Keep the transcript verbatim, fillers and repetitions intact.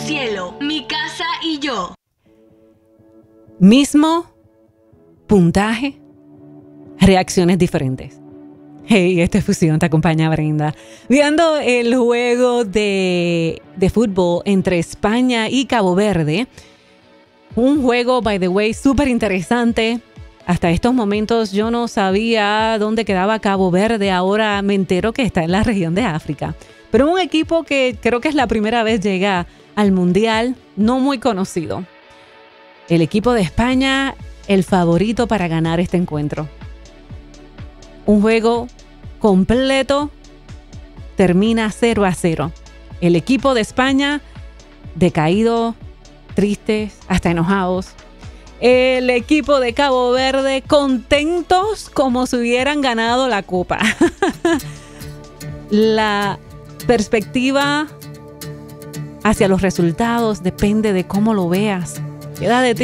cielo, mi casa y yo. Mismo puntaje, reacciones diferentes. Hey, esta es Fusión, te acompaña Brenda. Viendo el juego de, de fútbol entre España y Cabo Verde. Un juego, by the way, súper interesante. Hasta estos momentos yo no sabía dónde quedaba Cabo Verde. Ahora me entero que está en la región de África. Pero un equipo que creo que es la primera vez llega al Mundial, no muy conocido. El equipo de España, el favorito para ganar este encuentro. Un juego completo, termina cero a cero. El equipo de España decaído, tristes, hasta enojados. El equipo de Cabo Verde contentos como si hubieran ganado la copa. La perspectiva hacia los resultados depende de cómo lo veas. Queda de ti.